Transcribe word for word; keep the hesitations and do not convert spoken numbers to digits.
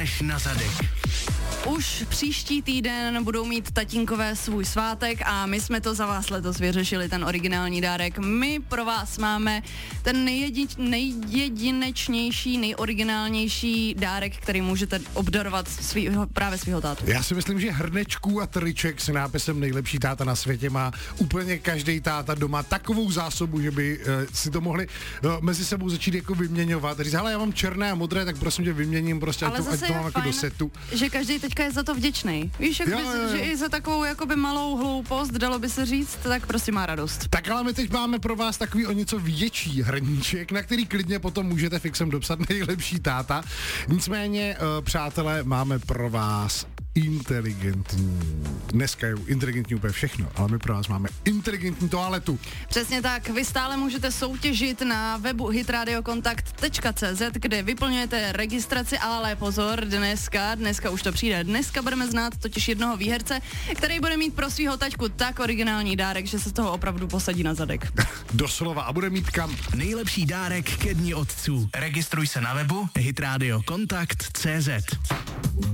na zadek. Už příští týden budou mít tatínkové svůj svátek a my jsme to za vás letos vyřešili, ten originální dárek. My pro vás máme ten nejjedi, nejjedinečnější, nejoriginálnější dárek, který můžete obdarovat svýho, právě svýho tátu. Já si myslím, že hrnečků a triček s nápisem nejlepší táta na světě má úplně každý táta doma takovou zásobu, že by uh, si to mohli uh, mezi sebou začít jako vyměňovat. Říct, hele, já mám černé a modré, tak prosím tě vyměním prostě, ať to, ať to mám jako do setu. Že každý teďka je za to vděčný. Víš, jak jo, by, jo, jo. že i za takovou jakoby malou hloupost, dalo by se říct, tak prostě má radost. Tak ale my teď máme pro vás takový o něco větší hrníček, na který klidně potom můžete fixem dopsat nejlepší táta. Nicméně, uh, přátelé, máme pro vás inteligentní. Dneska je inteligentní úplně všechno, ale my pro vás máme inteligentní toaletu. Přesně tak, vy stále můžete soutěžit na webu hitradiokontakt tečka cé zet, kde vyplňujete registraci, ale pozor, dneska, dneska už to přijde, dneska budeme znát totiž jednoho výherce, který bude mít pro svýho taťku tak originální dárek, že se z toho opravdu posadí na zadek. Doslova a bude mít kam. Nejlepší dárek ke dni otců. Registruj se na webu hitradiokontakt tečka cé zet.